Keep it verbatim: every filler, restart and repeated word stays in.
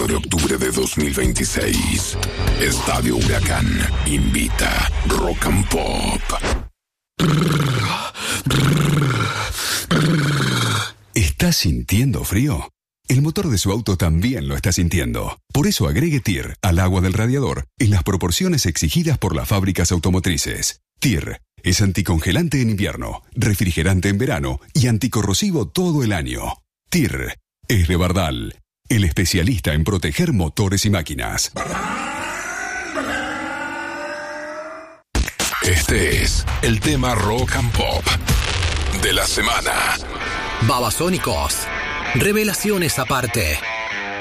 de octubre de dos mil veintiséis. Estadio Huracán invita Rock and Pop. ¿Estás sintiendo frío? El motor de su auto también lo está sintiendo. Por eso agregue T I R al agua del radiador en las proporciones exigidas por las fábricas automotrices. T I R es anticongelante en invierno, refrigerante en verano y anticorrosivo todo el año. T I R es de Bardal, el especialista en proteger motores y máquinas. Este es el tema Rock and Pop de la semana. Babasónicos. Revelaciones aparte.